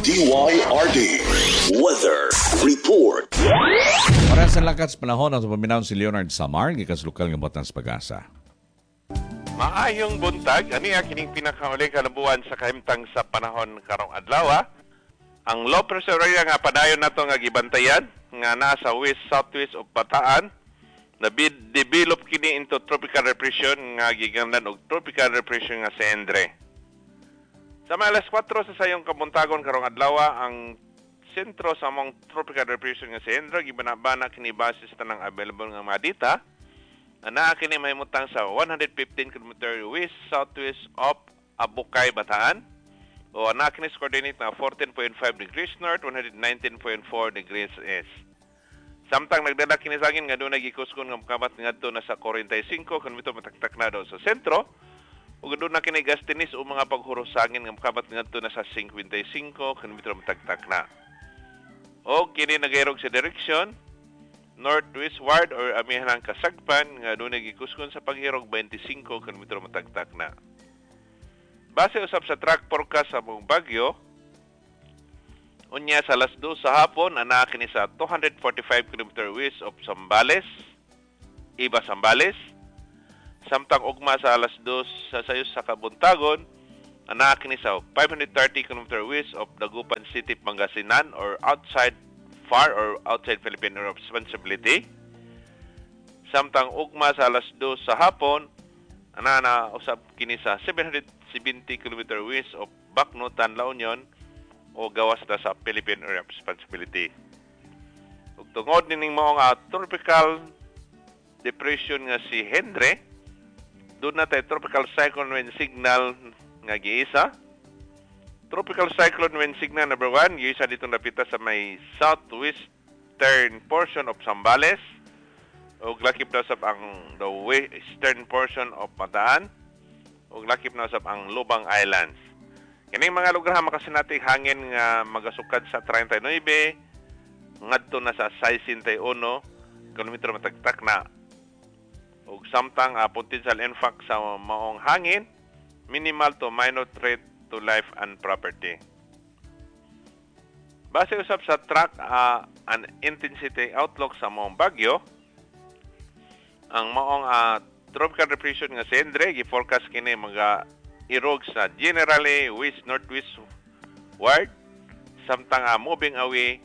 DYRD Weather Report. Para sa lakas panahon ang paminaw si Leonard Samar, gikas lokal ng Batangas Pag-asa. Maayong buntag, ani kining pinakauli kalabuan sa kahimtang sa panahon karong adlaw. Ang low pressure area nga padayon nato nga gibantayan nga nasa west-southwest o Bataan na develop kini into tropical depression nga giganlan og tropical depression nga si Endre. Sa mga alas 4 sa sayong kabuntagon karong adlaw, ang sentro sa among tropical depression nga si Endre gibanabana kini base sa tanang available nga mga data. Ana kini mahimutang sa 115 km west southwest of Abukay, Bataan. O ana kini coordinate na 14.5 degrees north, 119.4 degrees east. Samtang nagdala kini sa angin nga doon nagikuskon nga makabat ngadto na sa 45 km mataktak na do sa sentro. Ug doon na kini gastinis o mga paghuros sa angin nga makabat ngadto na sa 55 km mataktak na. O kini nagayrog sa direksyon northwestward or amihanang kasagpan nga doon nagikuskon sa paghirog 25 km matagtak na. Base usab sa track forecast sa buong Bagyo, unya sa alas 2 sa hapon ana kini sa 245 km west of Zambales, Iba Zambales. Samtang ugma sa alas 2 sa sayos sa kabuntagon ana kini sa 530 km west of Dagupan City, Pangasinan or outside Philippine Area of Responsibility. Samtang ugma sa alas 2 sa hapon, ana usab kini sa 770 km west of Bacnotan, La Union o gawas na sa Philippine Area of Responsibility. Ug tungod nining mao nga tropical depression nga si Endre, doon na tayo tropical cyclone wind signal nga giisa. Tropical cyclone wind signal number 1, giisa dito napita sa may southwestern portion of Zambales ug lakip na usab ang the western portion of Bataan ug lakip na usab ang Lubang Islands. Kining mga lugar makasinatig hangin nga magasukad sa 39 ngadto na sa 61 km matagtak na. Ug samtang potential impact sa maong hangin, minimal to minor threat to life and property. Base usab sa track and intensity outlook sa maong bagyo, ang maong tropical depression nga si Endre gi-forecast kini mga irog sa generally west-northwest ward samtang moving away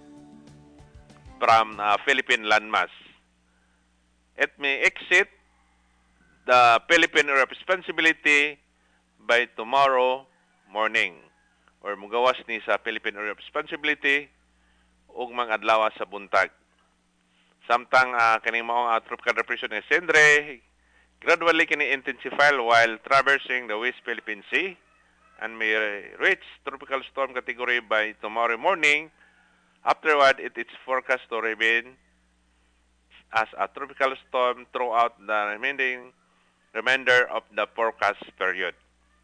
from Philippine landmass. It may exit the Philippine Area of Responsibility by tomorrow morning or mugawas ni sa Philippine Area of Responsibility ug mga adlaw sa buntag. Samtang kaning maong tropical depression nga si Endre gradually kini intensify while traversing the West Philippine Sea and may reach tropical storm category by tomorrow morning. Afterward, it is forecast to remain as a tropical storm throughout the remainder of the forecast period.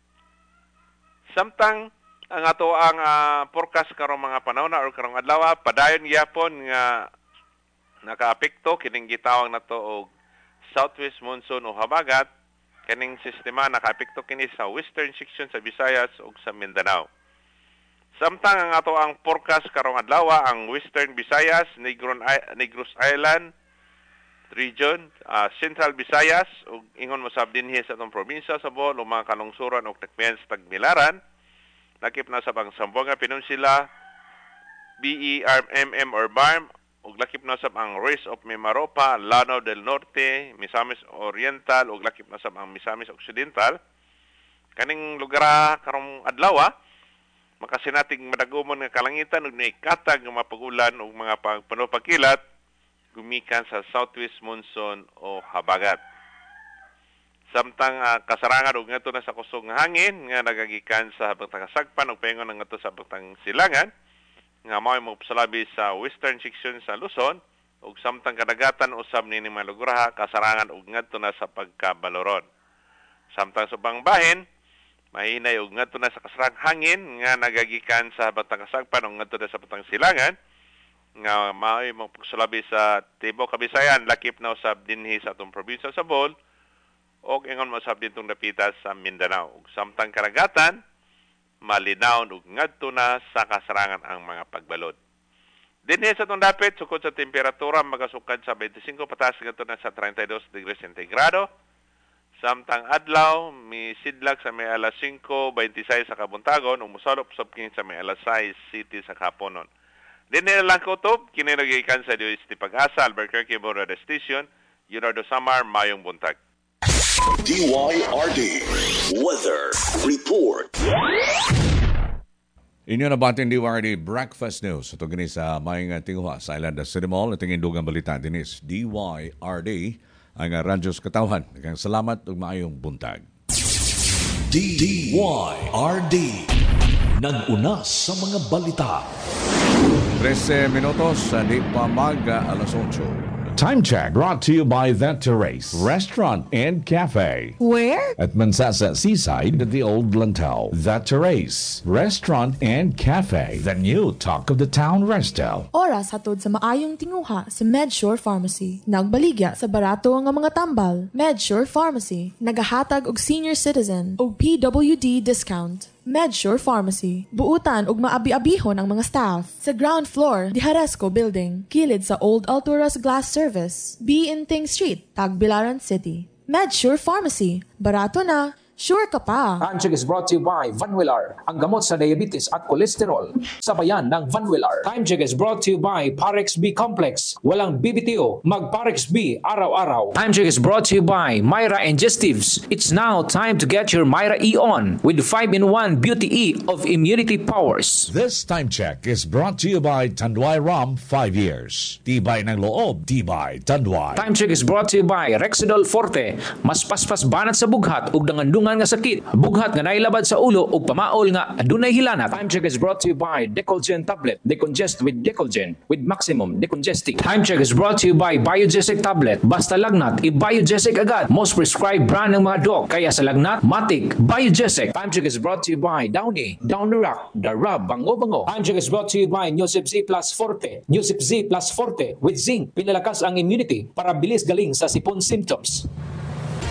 Samtang ang ato ang forecast karong mga panahon or karong adlaw padayon gyapon nga nakaapekto kining gitawag nato og southwest monsoon o habagat. Kining sistema nakaapekto kini sa western section sa Visayas ug sa Mindanao. Samtang ang ato ang forecast karong adlaw ang western Visayas, Negros Island region, Central Visayas ug ingon mo sab dinhi sa atong probinsya sa Bohol o mga kalungsuran ug takmihan sa Tagbilaran, lakip na sa Zamboanga Peninsula, BERMM or BARM ug lakip na sab ang rest of Mimaropa, Lanao del Norte, Misamis Oriental ug lakip na sab ang Misamis Occidental. Kaning lugar karong adlaw makasinatig madagomon nga kalangitan ug naikatag nga mapagulan ug mga pagkilat gumikan sa southwest monsoon o habagat. Samtang kasarangan ug ngadto na sa kusog nga hangin nga nagagikan sa habagtang kasagpan ug paingon ngadto sa habagtang silangan nga mao magpasalabi sa western section sa Luzon ug samtang kadagatan usab nini mga lugar kasarangan ug ngadto na sa pagkabaloron. Samtang sa ubang bahin mahinay ug ngadto na sa kasarang hangin nga nagagikan sa habagtang kasagpan ug ngadto na sa habagtang silangan nga mao'y magpagsalabi sa Tibo Kabisayan, lakip na usab dinhi sa atong probinsya sa Bohol o ingon mo usab dintong dapitas sa Mindanao. Ug samtang karagatan malinaw ug ngadto na sa kasarangan ang mga pagbalod. Dinhi sa itong dapit, sukod sa temperatura, magasukad sa 25 pataas ngadto na sa 32 degrees centigrado. Samtang adlaw, misidlag sa may alas 5:26 sa kabuntagon, ug mosalop subking sa may alas 6 city sa kaponon. Dinhi na lang kutob, kini nagikan sa Diyos ti Pag-asa, Albuquerque Border Station, Leonardo Samar, Mayong Buntag. DYRD Weather Report. Inyo na batin DYRD Breakfast News. Ito gini sa Mayong Tinguha sa Island City Mall. Ito yung dugang balita dinis DYRD ang radyos katawhan. Nagang salamat ug maayong buntag. DYRD nag-una sa mga balita. 13 minutos, di pa alas 8. Time check brought to you by The Terrace Restaurant and Cafe. Where? At Mansasa Seaside at the Old Lantau. The Terrace Restaurant and Cafe. The new talk of the town resto. Oras hatod sa maayong tinguha sa MedSure Pharmacy. Nagbaligya sa barato nga mga tambal. MedSure Pharmacy. Nagahatag og senior citizen og PWD discount. MedSure Pharmacy. Buutan ug maabi-abihon ang mga staff. Sa ground floor, di Haresco Building. Kilid sa Old Alturas Glass Service. B. Inting Street, Tagbilaran City. MedSure Pharmacy. Barato na. Sure ka pa. Time check is brought to you by Vanwillar, ang gamot sa diabetes at kolesterol. Sabayan ng Vanwillar. Time check is brought to you by Parex B Complex. Walang BBTO, mag Parex B araw-araw. Time check is brought to you by Myra Ingestives. It's now time to get your Myra E on with 5-in-1 Beauty E of immunity powers. This time check is brought to you by Tanduay Rum 5 years. Tibay ng loob, tibay Tanduay. Time check is brought to you by Rexidol Forte. Mas paspas banat sa bughat ug dangandungan nga sakit, bughat nga nailabad sa ulo ug pamaol nga adunay hilanat. Time check is brought to you by Decolgen tablet. Decongest with Decolgen with maximum decongesting. Time check is brought to you by Biogesic tablet. Basta lagnat, i-Biogesic agad. Most prescribed brand ng mga doc. Kaya sa lagnat, matik, Biogesic. Time check is brought to you by Downy, Downy Rock, The Rub, Bango. Time check is brought to you by Newsip Z Plus Forte. Newsip Z Plus Forte with zinc. Pinalakas ang immunity para bilis galing sa sipon symptoms.